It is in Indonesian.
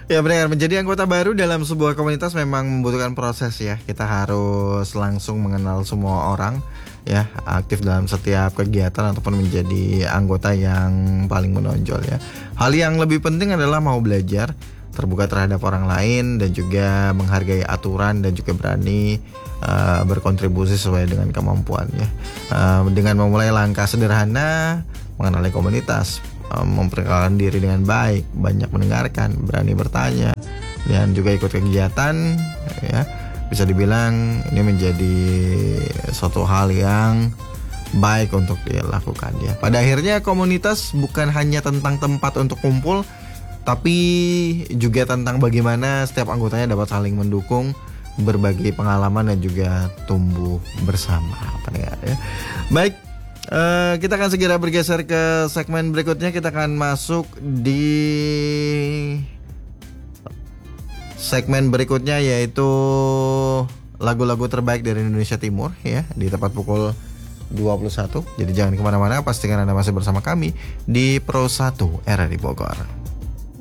Ya benar, menjadi anggota baru dalam sebuah komunitas memang membutuhkan proses ya. Kita harus langsung mengenal semua orang ya, aktif dalam setiap kegiatan ataupun menjadi anggota yang paling menonjol ya. Hal yang lebih penting adalah mau belajar, terbuka terhadap orang lain dan juga menghargai aturan dan juga berani berkontribusi sesuai dengan kemampuannya. Dengan memulai langkah sederhana, mengenali komunitas, memperkenalkan diri dengan baik, banyak mendengarkan, berani bertanya, dan juga ikut kegiatan ya, bisa dibilang ini menjadi suatu hal yang baik untuk dilakukan ya. Pada akhirnya komunitas bukan hanya tentang tempat untuk kumpul, tapi juga tentang bagaimana setiap anggotanya dapat saling mendukung, berbagi pengalaman dan juga tumbuh bersama. Ya. Baik, kita akan segera bergeser ke segmen berikutnya. Kita akan masuk di segmen berikutnya, yaitu lagu-lagu terbaik dari Indonesia Timur ya, di tepat pukul 21. Jadi jangan kemana-mana, pastikan Anda masih bersama kami di Pro 1 RRI Bogor.